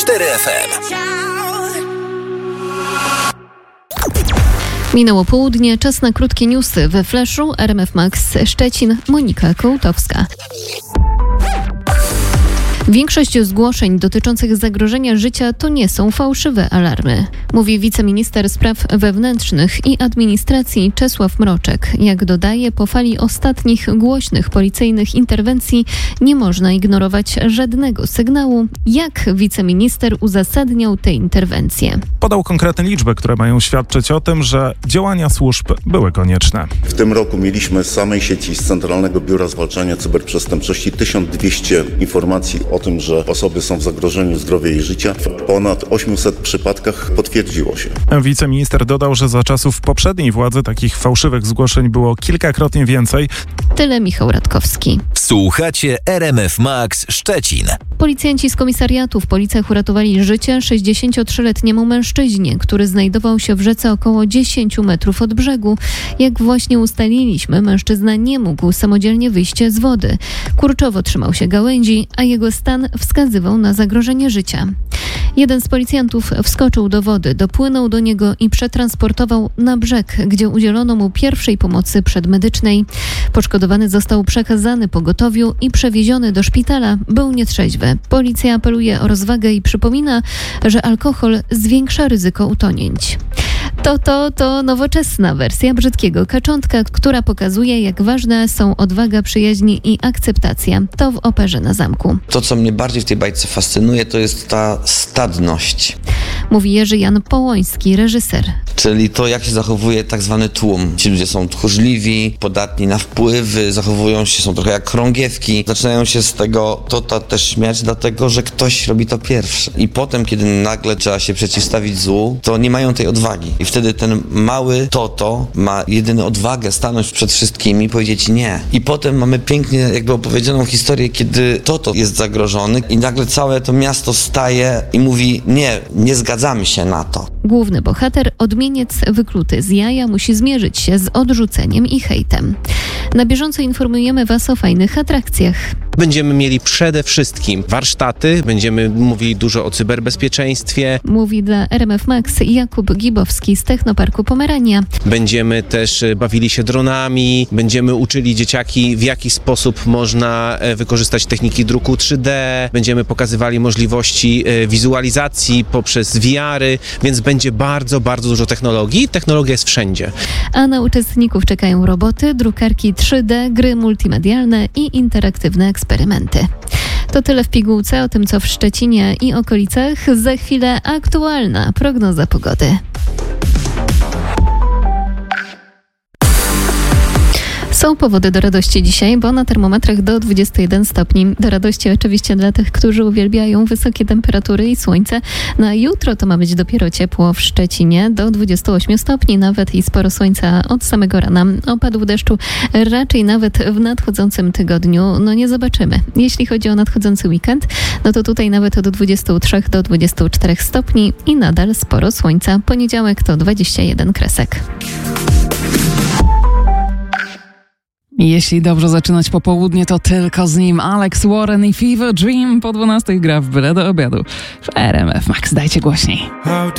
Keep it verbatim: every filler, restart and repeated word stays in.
cztery F M. Minęło południe, czas na krótkie newsy we Flashu. R M F Max Szczecin, Monika Kołtowska. Większość zgłoszeń dotyczących zagrożenia życia to nie są fałszywe alarmy, mówi wiceminister spraw wewnętrznych i administracji Czesław Mroczek. Jak dodaje, po fali ostatnich głośnych policyjnych interwencji nie można ignorować żadnego sygnału. Jak wiceminister uzasadniał te interwencje? Podał konkretne liczby, które mają świadczyć o tym, że działania służb były konieczne. W tym roku mieliśmy z samej sieci, z Centralnego Biura Zwalczania Cyberprzestępczości tysiąc dwieście informacji o tym, że osoby są w zagrożeniu zdrowia i życia. W ponad osiemset przypadkach potwierdziło się. Wiceminister dodał, że za czasów poprzedniej władzy takich fałszywych zgłoszeń było kilkakrotnie więcej. Tyle Michał Radkowski. Słuchacie R M F Max Szczecin. Policjanci z komisariatu w Policach uratowali życie sześćdziesięciotrzyletniemu mężczyźnie, który znajdował się w rzece około dziesięć metrów od brzegu. Jak właśnie ustaliliśmy, mężczyzna nie mógł samodzielnie wyjść z wody. Kurczowo trzymał się gałęzi, a jego stan wskazywał na zagrożenie życia. Jeden z policjantów wskoczył do wody, dopłynął do niego i przetransportował na brzeg, gdzie udzielono mu pierwszej pomocy przedmedycznej. Poszkodowany został przekazany pogotowiu i przewieziony do szpitala. Był nietrzeźwy. Policja apeluje o rozwagę i przypomina, że alkohol zwiększa ryzyko utonięć. To, to, to nowoczesna wersja Brzydkiego Kaczątka, która pokazuje, jak ważne są odwaga, przyjaźń i akceptacja. To w Operze na Zamku. To, co mnie bardziej w tej bajce fascynuje, to jest ta stadność. Mówi Jerzy Jan Połoński, reżyser. Czyli to, jak się zachowuje tak zwany tłum. Ci ludzie są tchórzliwi, podatni na wpływy, zachowują się, są trochę jak chorągiewki. Zaczynają się z tego tota też śmiać, dlatego, że ktoś robi to pierwszy. I potem, kiedy nagle trzeba się przeciwstawić złu, to nie mają tej odwagi. I wtedy ten mały Toto ma jedyną odwagę stanąć przed wszystkimi i powiedzieć nie. I potem mamy pięknie jakby opowiedzianą historię, kiedy Toto jest zagrożony i nagle całe to miasto staje i mówi nie, nie zgadzamy się na to. Główny bohater, odmieniec wykluty z jaja, musi zmierzyć się z odrzuceniem i hejtem. Na bieżąco informujemy Was o fajnych atrakcjach. Będziemy mieli przede wszystkim warsztaty, będziemy mówili dużo o cyberbezpieczeństwie. Mówi dla R M F Max Jakub Gibowski z Technoparku Pomerania. Będziemy też bawili się dronami, będziemy uczyli dzieciaki, w jaki sposób można wykorzystać techniki druku trzy D, będziemy pokazywali możliwości wizualizacji poprzez V R-y, więc będzie bardzo, bardzo dużo technologii. Technologia jest wszędzie. A na uczestników czekają roboty, drukarki trzy D, gry multimedialne i interaktywne eksperymenty. To tyle w pigułce o tym, co w Szczecinie i okolicach. Za chwilę aktualna prognoza pogody. Są powody do radości dzisiaj, bo na termometrach do dwudziestu jeden stopni. Do radości oczywiście dla tych, którzy uwielbiają wysokie temperatury i słońce. Na jutro to ma być dopiero ciepło w Szczecinie do dwudziestu ośmiu stopni, nawet i sporo słońca od samego rana. Opadł deszczu raczej nawet w nadchodzącym tygodniu, no nie zobaczymy. Jeśli chodzi o nadchodzący weekend, no to tutaj nawet od dwudziestu trzech do dwudziestu czterech stopni i nadal sporo słońca. Poniedziałek to dwadzieścia jeden kresek. Jeśli dobrze zaczynać popołudnie, to tylko z nim Alex Warren i Fever Dream. Po dwunastej gra w byle do obiadu w R M F Max. Dajcie głośniej.